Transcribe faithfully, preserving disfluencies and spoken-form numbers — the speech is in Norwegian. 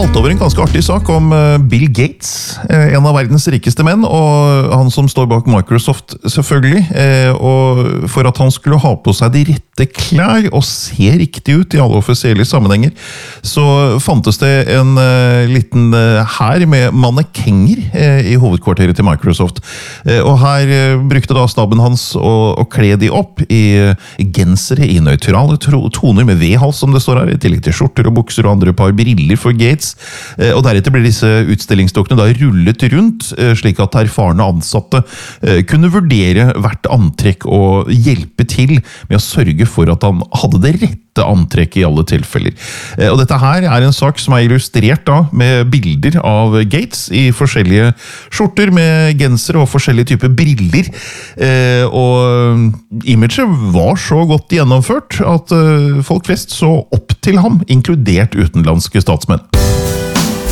falt over en ganske artig sak om Bill Gates, en av verdens rikeste menn, og han som står bak Microsoft selvfølgelig, og for at han skulle ha på seg de rette klær og se riktig ut i alle offisielle sammenhenger, så fantes det en liten hær med mannekenger i hovedkvarteret til Microsoft. Og her brukte da staben hans å, å kle de opp i gensere i nøytrale toner med V-hals, som det står her, i tillegg til skjorter og bukser og andre par briller for Gates. Og deretter ble disse utstillingsdokkene da rullet rundt, slik at erfarne ansatte kunne vurdere hvert antrekk og hjelpe til med å sørge for at han hadde det rette antrekk i alle tilfeller. Og dette her er en sak som er illustrert da med bilder av Gates i forskjellige skjorter med gensere og forskjellige typer briller. Og imaget var så godt gjennomført at folk flest så opp til ham, inkludert utenlandske statsmenn.